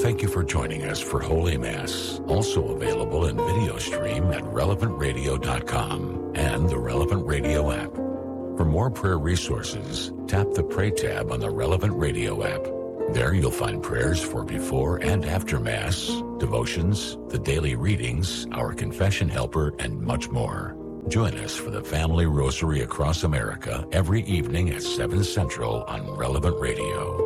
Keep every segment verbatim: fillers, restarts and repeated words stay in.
Thank you for joining us for Holy Mass, also available in video stream at relevant radio dot com and the Relevant Radio app. For more prayer resources, tap the Pray tab on the Relevant Radio app. There you'll find prayers for before and after Mass, devotions, the daily readings, our confession helper, and much more. Join us for the Family Rosary across America every evening at seven Central on Relevant Radio.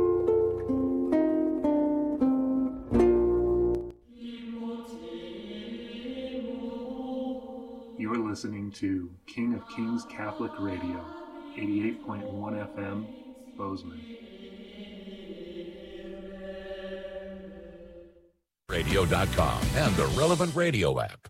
You're listening to King of Kings Catholic Radio, eighty-eight point one F M, Bozeman. radio dot com and the Relevant Radio app.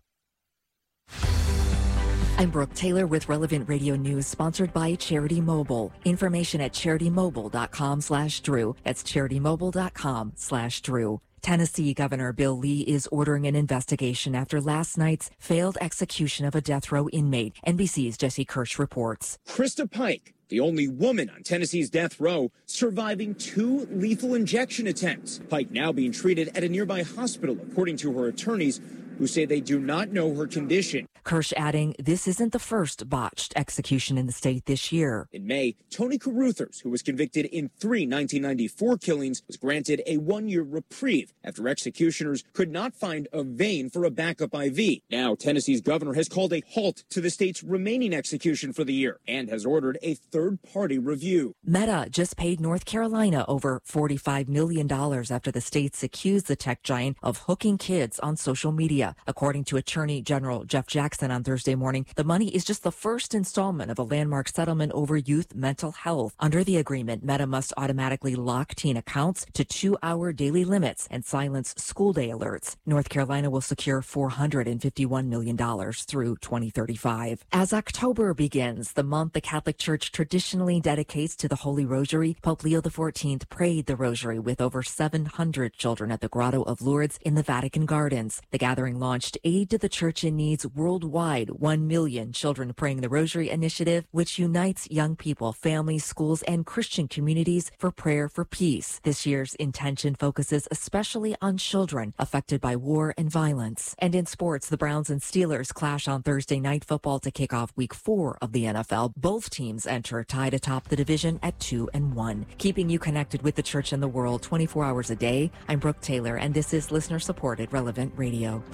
I'm Brooke Taylor with Relevant Radio News, sponsored by Charity Mobile. Information at charity mobile dot com slash Drew. That's charity mobile dot com slash Drew. Tennessee Governor Bill Lee is ordering an investigation after last night's failed execution of a death row inmate. N B C's Jesse Kirsch reports. Krista Pike, the only woman on Tennessee's death row, surviving two lethal injection attempts. Pike now being treated at a nearby hospital, according to her attorneys, who say they do not know her condition. Kirsch adding, this isn't the first botched execution in the state this year. In May, Tony Caruthers, who was convicted in three nineteen ninety-four killings, was granted a one-year reprieve after executioners could not find a vein for a backup I V. Now, Tennessee's governor has called a halt to the state's remaining execution for the year and has ordered a third-party review. Meta just paid North Carolina over forty-five million dollars after the states accused the tech giant of hooking kids on social media. According to Attorney General Jeff Jackson on Thursday morning, the money is just the first installment of a landmark settlement over youth mental health. Under the agreement, Meta must automatically lock teen accounts to two-hour daily limits and silence school day alerts. North Carolina will secure four hundred fifty-one million dollars through twenty thirty-five. As October begins, the month the Catholic Church traditionally dedicates to the Holy Rosary, Pope Leo the fourteenth prayed the Rosary with over seven hundred children at the Grotto of Lourdes in the Vatican Gardens. The gathering launched Aid to the Church in Needs worldwide one million Children Praying the Rosary initiative, which unites young people, families, schools, and Christian communities for prayer for peace. This year's intention focuses especially on children affected by war and violence. And in sports, the Browns and Steelers clash on Thursday Night Football to kick off week four of the N F L. Both teams enter tied atop the division at two and one. Keeping you connected with the church and the world twenty-four hours a day, I'm Brooke Taylor, and this is listener-supported Relevant Radio.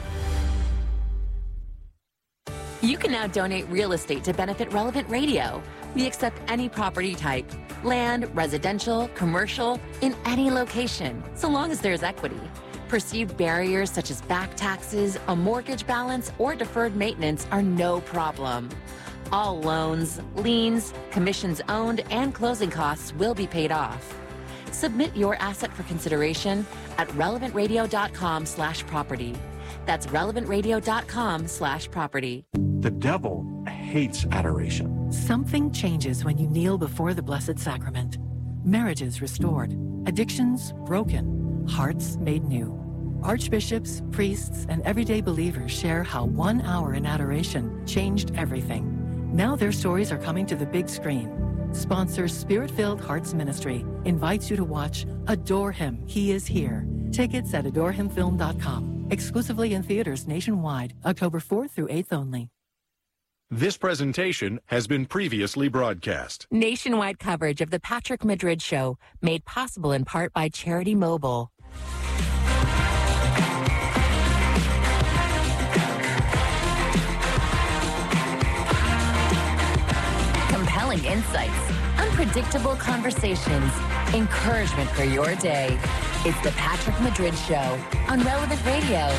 You can now donate real estate to benefit Relevant Radio. We accept any property type, land, residential, commercial, in any location, so long as there's equity. Perceived barriers such as back taxes, a mortgage balance, or deferred maintenance are no problem. All loans, liens, commissions owned, and closing costs will be paid off. Submit your asset for consideration at relevant radio dot com slash property. That's relevant radio dot com slash property. The devil hates adoration. Something changes when you kneel before the Blessed Sacrament. Marriages restored, addictions broken, hearts made new. Archbishops, priests, and everyday believers share how one hour in adoration changed everything. Now their stories are coming to the big screen. Sponsor Spirit-Filled Hearts Ministry invites you to watch Adore Him, He Is Here. Tickets at adore him film dot com. Exclusively in theaters nationwide, October fourth through eighth only. This presentation has been previously broadcast. Nationwide coverage of the Patrick Madrid Show, made possible in part by Charity Mobile. Compelling insights, unpredictable conversations, encouragement for your day. It's the Patrick Madrid Show on Relevant Radio.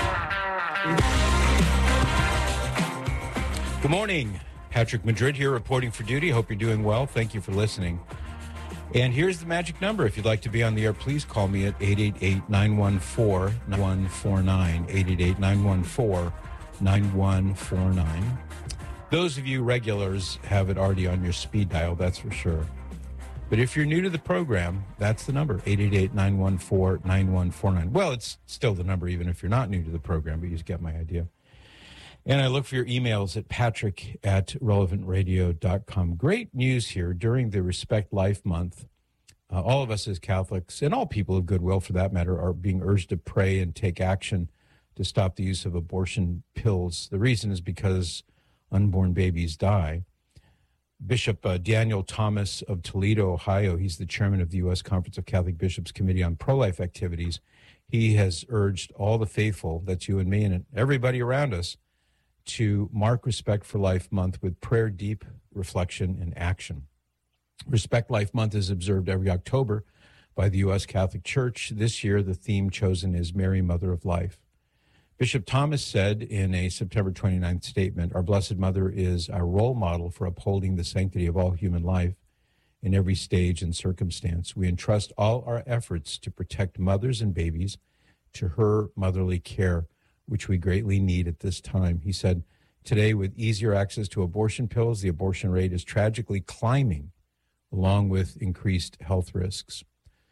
Good morning. Patrick Madrid here reporting for duty. Hope you're doing well. Thank you for listening. And here's the magic number. If you'd like to be on the air, please call me at eight eight eight, nine one four, nine one four nine, eight eight eight, nine one four, nine one four nine. Those of you regulars have it already on your speed dial, that's for sure. But if you're new to the program, that's the number, eight eight eight, nine one four, nine one four nine. Well, it's still the number even if you're not new to the program, but you just get my idea. And I look for your emails at patrick at relevant radio dot com. Great news here. During the Respect Life Month, Uh, all of us as Catholics, and all people of goodwill for that matter, are being urged to pray and take action to stop the use of abortion pills. The reason is because unborn babies die. Bishop uh, Daniel Thomas of Toledo, Ohio, he's the chairman of the U S Conference of Catholic Bishops Committee on Pro-Life Activities. He has urged all the faithful, that's you and me and everybody around us, to mark Respect for Life Month with prayer, deep reflection, and action. Respect Life Month is observed every October by the U S Catholic Church. This year, the theme chosen is Mary, Mother of Life. Bishop Thomas said in a September twenty-ninth statement, "Our Blessed Mother is our role model for upholding the sanctity of all human life in every stage and circumstance. We entrust all our efforts to protect mothers and babies to her motherly care, which we greatly need at this time." He said, "Today, with easier access to abortion pills, the abortion rate is tragically climbing, along with increased health risks."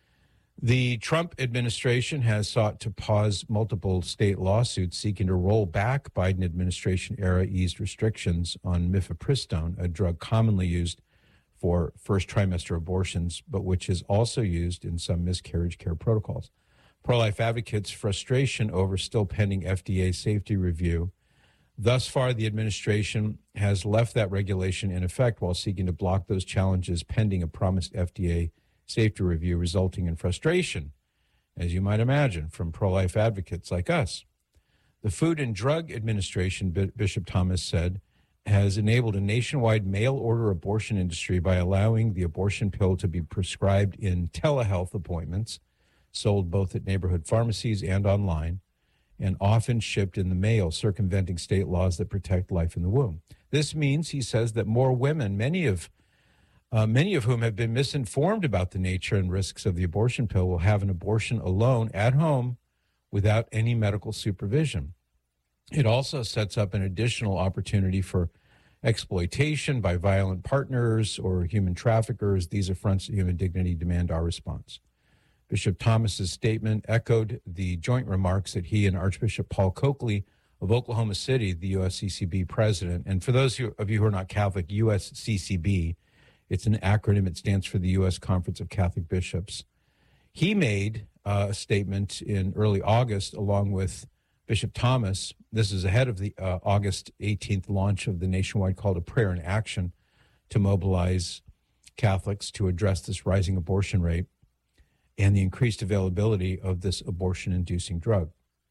The Trump administration has sought to pause multiple state lawsuits seeking to roll back Biden administration-era eased restrictions on mifepristone, a drug commonly used for first trimester abortions, but which is also used in some miscarriage care protocols. Pro-life advocates' frustration over still pending F D A safety review. Thus far, the administration has left that regulation in effect while seeking to block those challenges pending a promised F D A safety review, resulting in frustration, as you might imagine, from pro-life advocates like us. The Food and Drug Administration, Bishop Thomas said, has enabled a nationwide mail-order abortion industry by allowing the abortion pill to be prescribed in telehealth appointments, sold both at neighborhood pharmacies and online, and often shipped in the mail, circumventing state laws that protect life in the womb. This means, he says, that more women, many of uh, many of whom have been misinformed about the nature and risks of the abortion pill, will have an abortion alone at home without any medical supervision. It also sets up an additional opportunity for exploitation by violent partners or human traffickers. These affronts to human dignity demand our response. Bishop Thomas's statement echoed the joint remarks that he and Archbishop Paul Coakley of Oklahoma City, the U S C C B president, and for those of you who are not Catholic, U S C C B, it's an acronym. It stands for the U S Conference of Catholic Bishops. He made uh, a statement in early August along with Bishop Thomas. This is ahead of the uh, August eighteenth launch of the nationwide call to prayer and action to mobilize Catholics to address this rising abortion rate and the increased availability of this abortion-inducing drug.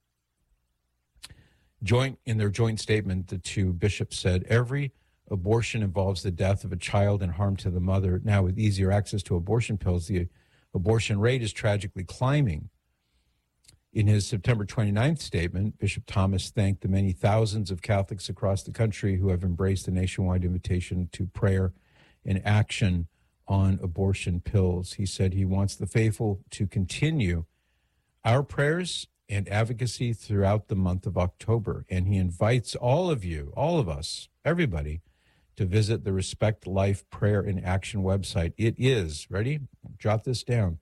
Joint in their joint statement, the two bishops said, "Every abortion involves the death of a child and harm to the mother. Now, with easier access to abortion pills, the abortion rate is tragically climbing." In his September twenty-ninth statement, Bishop Thomas thanked the many thousands of Catholics across the country who have embraced the nationwide invitation to prayer and action on abortion pills. He said he wants the faithful to continue our prayers and advocacy throughout the month of October. And he invites all of you, all of us, everybody, to visit the Respect Life Prayer and Action website. It is, ready? Jot this down,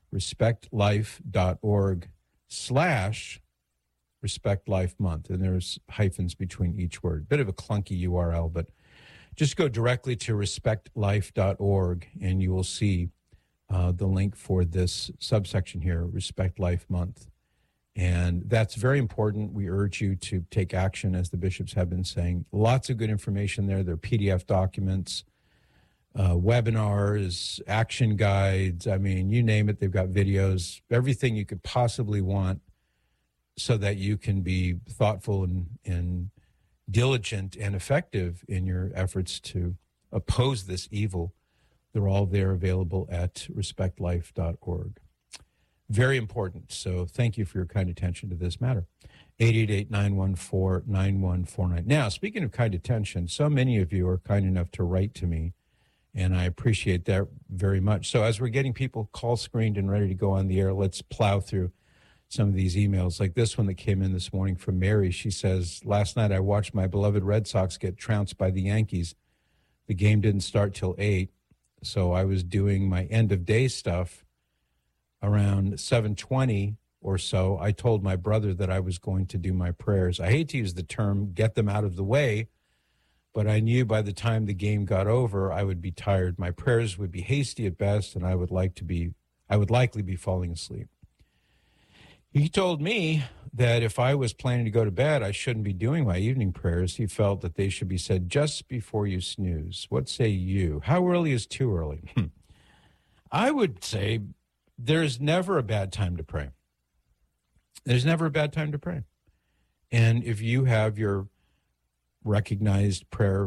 respectlife.org slash Respect Life Month. And there's hyphens between each word. Bit of a clunky U R L, but just go directly to respect life dot org and you will see uh, the link for this subsection here, Respect Life Month. And that's very important. We urge you to take action, as the bishops have been saying. Lots of good information there. There are P D F documents, uh, webinars, action guides. I mean, you name it. They've got videos, everything you could possibly want so that you can be thoughtful and, and diligent and effective in your efforts to oppose this evil. They're all there, available at respect life dot org. Very important. So thank you for your kind attention to this matter. eight eight eight, nine one four, nine one four nine. Now, speaking of kind attention, so many of you are kind enough to write to me, and I appreciate that very much. So as we're getting people call screened and ready to go on the air, let's plow through some of these emails. Like this one that came in this morning from Mary. She says, "Last night I watched my beloved Red Sox get trounced by the Yankees. The game didn't start till eight, so I was doing my end of day stuff. Around seven twenty or so, I told my brother that I was going to do my prayers. I hate to use the term get them out of the way, but I knew by the time the game got over, I would be tired. My prayers would be hasty at best, and I would like to be I would likely be falling asleep. He told me that if I was planning to go to bed, I shouldn't be doing my evening prayers. He felt that they should be said just before you snooze. What say you? How early is too early? I would say there's never a bad time to pray. There's never a bad time to pray. And if you have your recognized prayer